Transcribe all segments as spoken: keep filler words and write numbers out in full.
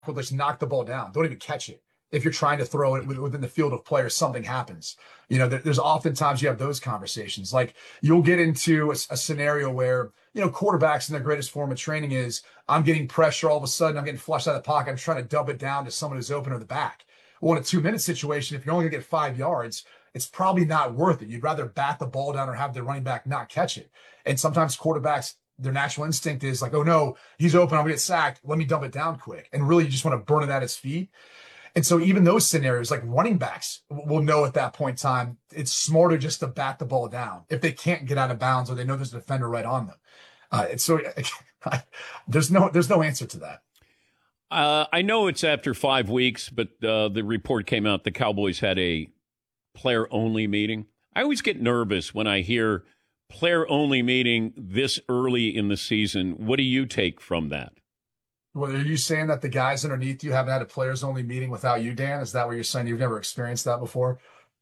will just knock the ball down. Don't even catch it. If you're trying to throw it within the field of players, something happens. You know, there's oftentimes you have those conversations. Like you'll get into a, a scenario where, you know, quarterbacks in their greatest form of training is I'm getting pressure all of a sudden. I'm getting flushed out of the pocket. I'm trying to dub it down to someone who's open or the back. Well, in a two minute situation, if you're only gonna get five yards, it's probably not worth it. You'd rather bat the ball down or have the running back not catch it. And sometimes quarterbacks, their natural instinct is like, oh no, he's open. I'm gonna get sacked. Let me dump it down quick. And really you just want to burn it at his feet. And so even those scenarios, like running backs will know at that point in time, it's smarter just to bat the ball down if they can't get out of bounds or they know there's a defender right on them. Uh, and so there's no there's no answer to that. Uh, I know it's after five weeks, but uh, the report came out the Cowboys had a player-only meeting. I always get nervous when I hear player-only meeting this early in the season. What do you take from that? Well, are you saying that the guys underneath you haven't had a players only meeting without you, Dan? Is that what you're saying? You've never experienced that before?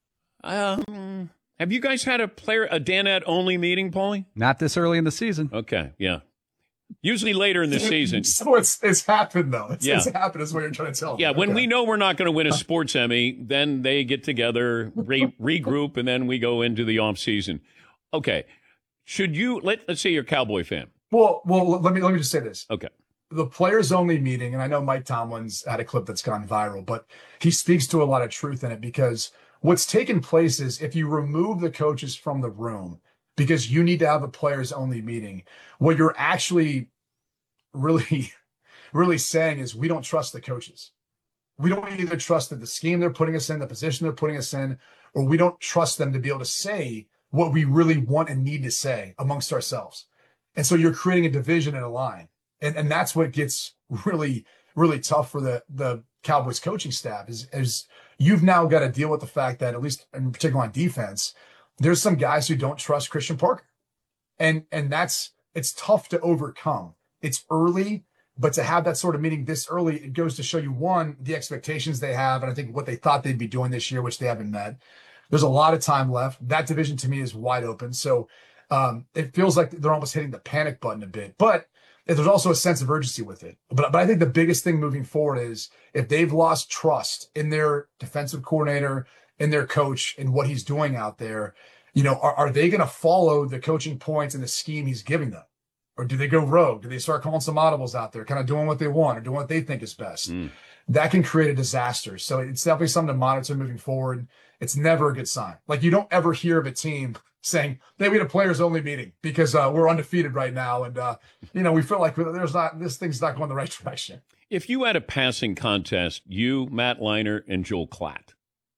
Um, have you guys had a player a Danette only meeting, Paulie? Not this early in the season. Okay, yeah. Usually later in the season. So it's it's happened though. It's, yeah. it's happened is what you're trying to tell me. Yeah, when okay. we know we're not going to win a sports Emmy, then they get together, re- regroup, and then we go into the off season. Okay, should you let let's say you're a Cowboy fan? Well, well, let me let me just say this. Okay. The players only meeting, and I know Mike Tomlin's had a clip that's gone viral, but he speaks to a lot of truth in it because what's taken place is if you remove the coaches from the room because you need to have a players only meeting, what you're actually really, really saying is we don't trust the coaches. We don't either trust that the scheme they're putting us in, the position they're putting us in, or we don't trust them to be able to say what we really want and need to say amongst ourselves. And so you're creating a division in a line. And and that's what gets really, really tough for the, the Cowboys coaching staff is, is you've now got to deal with the fact that, at least in particular on defense, there's some guys who don't trust Christian Parker. And and that's, it's tough to overcome. It's early, but to have that sort of meeting this early, it goes to show you, one, the expectations they have, and I think what they thought they'd be doing this year, which they haven't met. There's a lot of time left. That division to me is wide open. So um, it feels like they're almost hitting the panic button a bit. But there's also a sense of urgency with it. But, but I think the biggest thing moving forward is if they've lost trust in their defensive coordinator, in their coach, and what he's doing out there, you know, are, are they going to follow the coaching points and the scheme he's giving them? Or do they go rogue? Do they start calling some audibles out there, kind of doing what they want or doing what they think is best? Mm. That can create a disaster. So it's definitely something to monitor moving forward. It's never a good sign. Like you don't ever hear of a team saying, hey, we had a players only meeting because uh, we're undefeated right now. And, uh, you know, we feel like there's not, this thing's not going the right direction. If you had a passing contest, you, Matt Leinart, and Joel Klatt.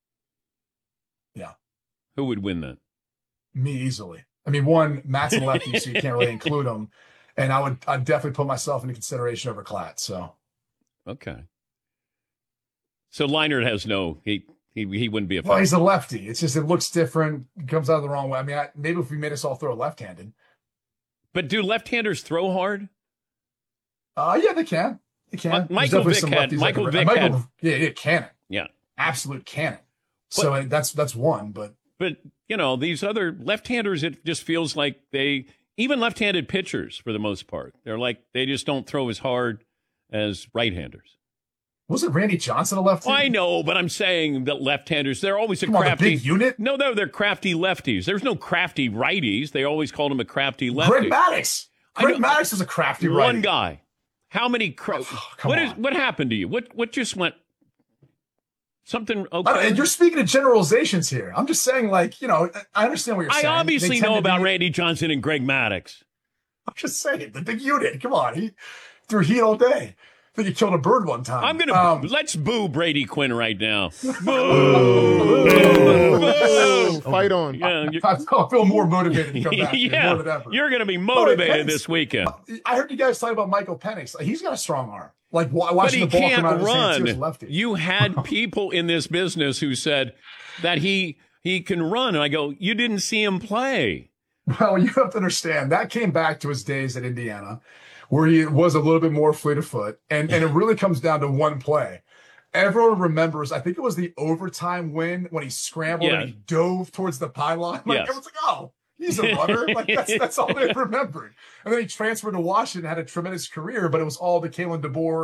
Yeah. Who would win that? Me easily. I mean, one, Matt's a lefty, so you can't really include him. And I would, I'd definitely put myself into consideration over Klatt. So. Okay. So Leinart has no, he, He he wouldn't be a. Well, he's a lefty. It's just it looks different. It comes out of the wrong way. I mean, I, maybe if we made us all throw left-handed. But do left-handers throw hard? Uh yeah, they can. They can. Uh, Michael Vick had Michael Vick Michael, had yeah, yeah, cannon. Yeah, absolute cannon. So but, that's that's one. But but you know these other left-handers, it just feels like they even left-handed pitchers for the most part. They're like they just don't throw as hard as right-handers. Wasn't Randy Johnson a lefty? Oh, I know, but I'm saying that left-handers, they're always a Come crafty. On, the big unit? No, no, they're crafty lefties. There's no crafty righties. They always called him a crafty lefty. Greg Maddux. Greg Maddux was a crafty One righty. One guy. How many? Cra- oh, what on. is what happened to you? What what just went? Something okay? And you're speaking of generalizations here. I'm just saying, like, you know, I understand what you're I saying. I obviously know about be... Randy Johnson and Greg Maddux. I'm just saying, the big unit. Come on, he threw heat all day. I think he killed a bird one time. I'm gonna um, let's boo Brady Quinn right now. Boo! boo! boo! Fight on. Yeah, I feel more motivated to come back. Yeah, more than ever. You're gonna be motivated this weekend. I heard you guys talk about Michael Penix. He's got a strong arm. Like watching but he the ball can't come out of run. His lefty. You had people in this business who said that he he can run, and I go, you didn't see him play. Well, you have to understand that came back to his days at Indiana, where he was a little bit more fleet of foot. And, and it really comes down to one play. Everyone remembers, I think it was the overtime win when he scrambled yeah. and he dove towards the pylon. Like, yes. everyone's like, oh, he's a runner. Like, that's, that's all they remembered. And then he transferred to Washington, had a tremendous career, but it was all the Kalen DeBoer,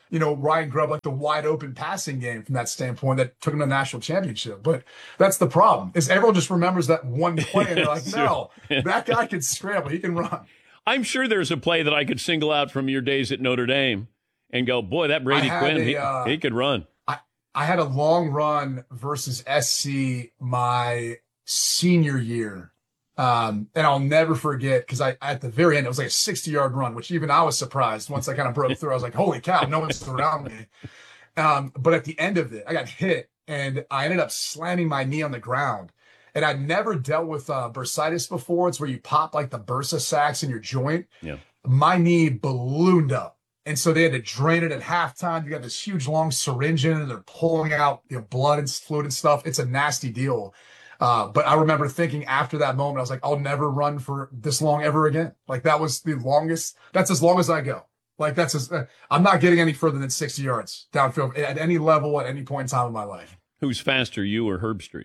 you know, Ryan Grubb, like the wide open passing game from that standpoint that took him to the national championship. But that's the problem, is everyone just remembers that one play and they're like, no, that guy can scramble. He can run. I'm sure there's a play that I could single out from your days at Notre Dame and go, boy, that Brady Quinn, a, he, uh, he could run. I, I had a long run versus S C my senior year. Um, and I'll never forget, because I at the very end, it was like a sixty-yard run, which even I was surprised. Once I kind of broke through, I was like, holy cow, no one's around me. Um, but at the end of it, I got hit, and I ended up slamming my knee on the ground. And I'd never dealt with uh, bursitis before. It's where you pop like the bursa sacs in your joint. Yeah. My knee ballooned up. And so they had to drain it at halftime. You got this huge, long syringe in it, and they're pulling out, you know, blood and fluid and stuff. It's a nasty deal. Uh, but I remember thinking after that moment, I was like, I'll never run for this long ever again. Like, that was the longest. That's as long as I go. Like, that's as, uh, I'm not getting any further than sixty yards downfield at any level at any point in time in my life. Who's faster, you or Herbstreit?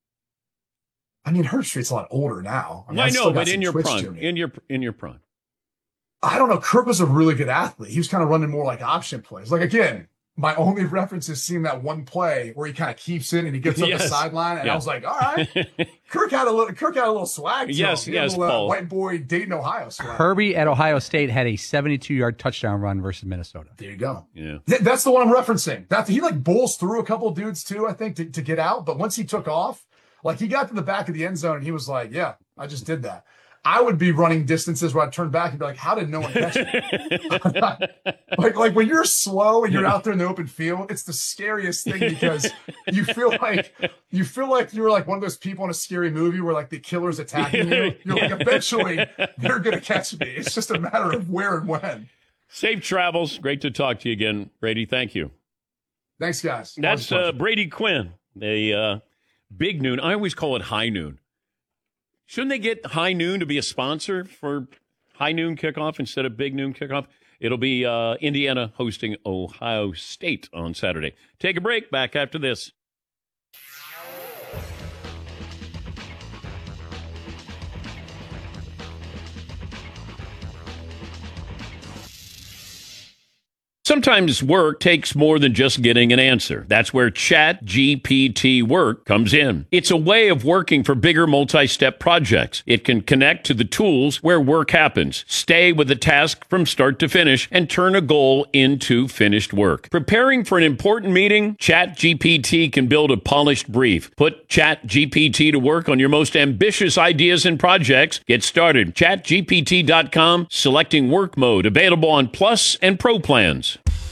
I mean, Herbstreit's a lot older now. I, mean, I know, but in your prime, in your in your prime. I don't know. Kirk was a really good athlete. He was kind of running more like option plays. Like, again, my only reference is seeing that one play where he kind of keeps it and he gets up yes. the sideline, and yeah. I was like, all right. Kirk had a little. Kirk had a little swag. Yes, he yes, had a little, Paul. Uh, white boy Dayton, Ohio swag. Herbie at Ohio State had a seventy-two-yard touchdown run versus Minnesota. There you go. Yeah, Th- that's the one I'm referencing. That he like bowls through a couple dudes too, I think, to, to get out. But once he took off, like he got to the back of the end zone and he was like, "Yeah, I just did that." I would be running distances where I'd turn back and be like, how did no one catch me? like, like when you're slow and you're out there in the open field, it's the scariest thing, because you feel like you feel like you're like one of those people in a scary movie where like the killer's attacking you. You're like, eventually they're going to catch me. It's just a matter of where and when. Safe travels. Great to talk to you again, Brady. Thank you. Thanks, guys. That's uh, Brady Quinn, a uh, big noon. I always call it high noon. Shouldn't they get High Noon to be a sponsor for High Noon Kickoff instead of Big Noon Kickoff? It'll be uh, Indiana hosting Ohio State on Saturday. Take a break. Back after this. Sometimes work takes more than just getting an answer. That's where Chat G P T Work comes in. It's a way of working for bigger multi-step projects. It can connect to the tools where work happens, stay with a task from start to finish, and turn a goal into finished work. Preparing for an important meeting? Chat G P T can build a polished brief. Put Chat G P T to work on your most ambitious ideas and projects. Get started. chat G P T dot com, selecting work mode, available on Plus and Pro plans.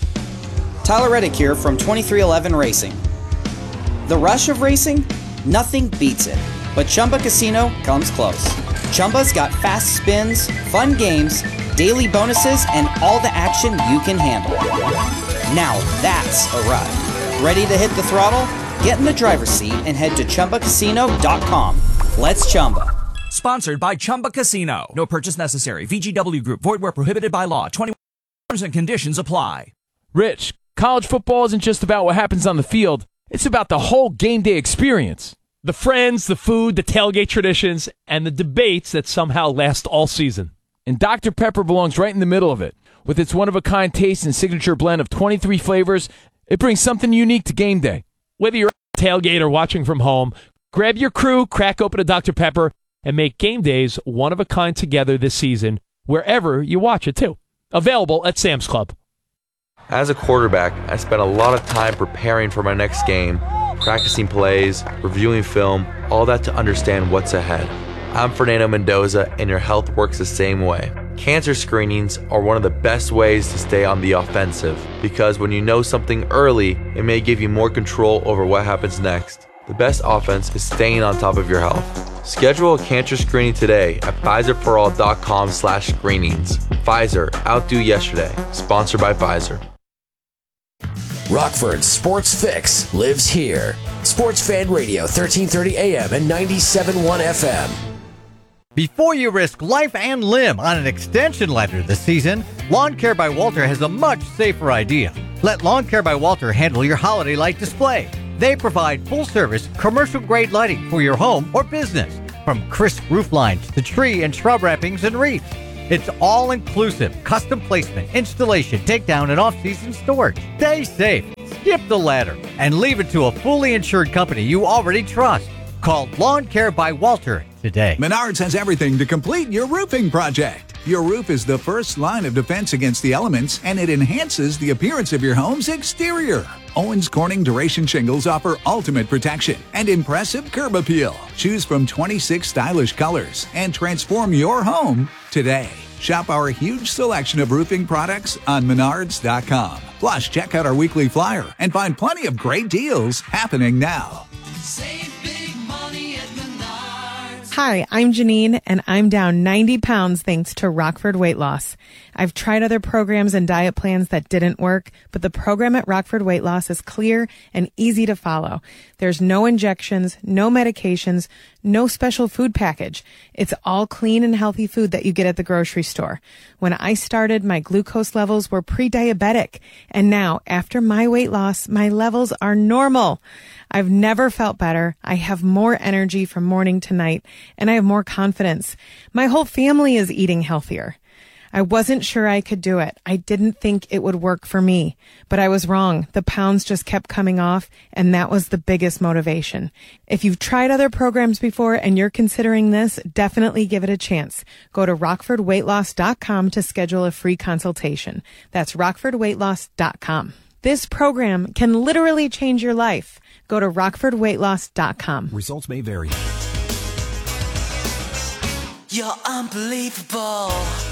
Tyler Reddick here from twenty-three eleven Racing. The rush of racing? Nothing beats it. But Chumba Casino comes close. Chumba's got fast spins, fun games, daily bonuses, and all the action you can handle. Now that's a ride. Ready to hit the throttle? Get in the driver's seat and head to Chumba Casino dot com. Let's Chumba. Sponsored by Chumba Casino. No purchase necessary. V G W Group. Void where prohibited by law. twenty-one terms and conditions apply. Rich, college football isn't just about what happens on the field. It's about the whole game day experience. The friends, the food, the tailgate traditions, and the debates that somehow last all season. And Doctor Pepper belongs right in the middle of it. With its one-of-a-kind taste and signature blend of twenty-three flavors, it brings something unique to game day. Whether you're at the tailgate or watching from home, grab your crew, crack open a Doctor Pepper, and make game days one-of-a-kind together this season, wherever you watch it, too. Available at Sam's Club. As a quarterback, I spent a lot of time preparing for my next game, practicing plays, reviewing film, all that to understand what's ahead. I'm Fernando Mendoza, and your health works the same way. Cancer screenings are one of the best ways to stay on the offensive, because when you know something early, it may give you more control over what happens next. The best offense is staying on top of your health. Schedule a cancer screening today at Pfizer for all dot com slash screenings. Pfizer, outdo yesterday. Sponsored by Pfizer. Rockford's Sports Fix lives here. Sports Fan Radio, thirteen thirty A M and ninety-seven point one F M. Before you risk life and limb on an extension ladder this season, Lawn Care by Walter has a much safer idea. Let Lawn Care by Walter handle your holiday light display. They provide full-service, commercial-grade lighting for your home or business, from crisp roof lines to tree and shrub wrappings and wreaths. It's all inclusive, custom placement, installation, takedown, and off-season storage. Stay safe, skip the ladder, and leave it to a fully insured company you already trust. Call Lawn Care by Walter today. Menards has everything to complete your roofing project. Your roof is the first line of defense against the elements, and it enhances the appearance of your home's exterior. Owens Corning Duration Shingles offer ultimate protection and impressive curb appeal. Choose from twenty-six stylish colors and transform your home today. Shop our huge selection of roofing products on menards dot com. Plus, check out our weekly flyer and find plenty of great deals happening now. Save big money at Menards. Hi, I'm Janine, and I'm down ninety pounds thanks to Rockford Weight Loss. I've tried other programs and diet plans that didn't work, but the program at Rockford Weight Loss is clear and easy to follow. There's no injections, no medications, no special food package. It's all clean and healthy food that you get at the grocery store. When I started, my glucose levels were pre-diabetic, and now, after my weight loss, my levels are normal. I've never felt better. I have more energy from morning to night, and I have more confidence. My whole family is eating healthier. I wasn't sure I could do it. I didn't think it would work for me, but I was wrong. The pounds just kept coming off, and that was the biggest motivation. If you've tried other programs before and you're considering this, definitely give it a chance. Go to rockford weight loss dot com to schedule a free consultation. That's rockford weight loss dot com. This program can literally change your life. Go to rockford weight loss dot com. Results may vary. You're unbelievable.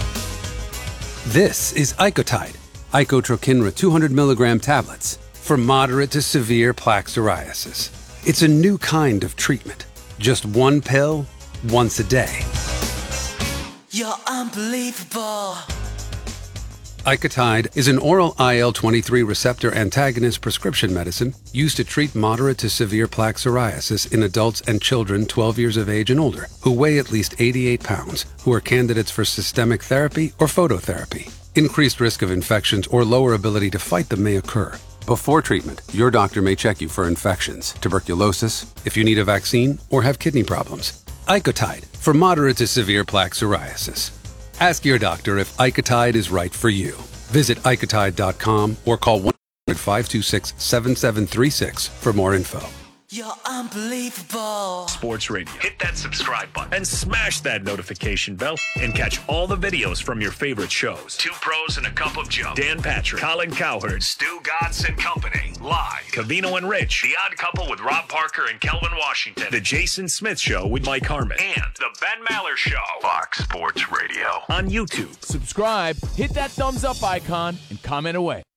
This is Icotide, Icotrokinra two hundred milligram tablets for moderate to severe plaque psoriasis. It's a new kind of treatment. Just one pill, once a day. You're unbelievable. Icotide is an oral I L twenty-three receptor antagonist prescription medicine used to treat moderate to severe plaque psoriasis in adults and children twelve years of age and older who weigh at least eighty-eight pounds, who are candidates for systemic therapy or phototherapy. Increased risk of infections or lower ability to fight them may occur. Before treatment, your doctor may check you for infections, tuberculosis, if you need a vaccine, or have kidney problems. Icotide for moderate to severe plaque psoriasis. Ask your doctor if Icotide is right for you. Visit icotide dot com or call one eight hundred, five two six, seven seven three six for more info. You're unbelievable. Sports Radio. Hit that subscribe button and smash that notification bell and catch all the videos from your favorite shows. Two Pros and a Cup of Joe. Dan Patrick, Colin Cowherd, Stu Gatz and Company. Live. Cavino and Rich. The Odd Couple with Rob Parker and Kelvin Washington. The Jason Smith Show with Mike Harmon. And The Ben Maller Show. Fox Sports Radio. On YouTube. Subscribe, hit that thumbs up icon, and comment away.